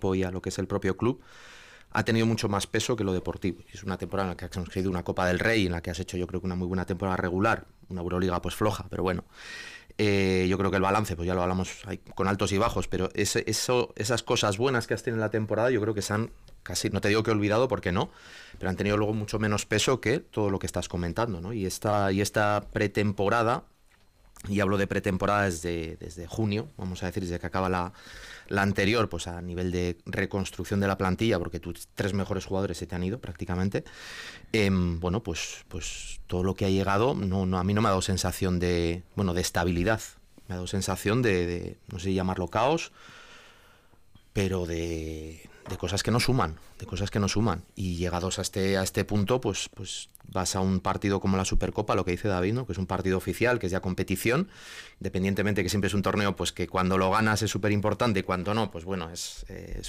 equipo y a lo que es el propio club, ha tenido mucho más peso que lo deportivo. Es una temporada en la que has conseguido una Copa del Rey, en la que has hecho yo creo que una muy buena temporada regular, una Euroliga pues floja, pero bueno. Yo creo que el balance, pues ya lo hablamos con altos y bajos, pero esas cosas buenas que has tenido en la temporada yo creo que se han casi, no te digo que he olvidado porque no, pero han tenido luego mucho menos peso que todo lo que estás comentando, ¿no? Y esta pretemporada, y hablo de pretemporada desde junio, vamos a decir, desde que acaba la anterior, pues a nivel de reconstrucción de la plantilla, porque tus 3 mejores jugadores se te han ido prácticamente, bueno, pues todo lo que ha llegado, a mí no me ha dado sensación de estabilidad, me ha dado sensación de no sé si llamarlo caos, pero de cosas que no suman, y llegados a este punto, pues vas a un partido como la Supercopa, lo que dice David, ¿no? Que es un partido oficial, que es ya competición, independientemente que siempre es un torneo pues que cuando lo ganas es súper importante y cuando no, pues bueno, es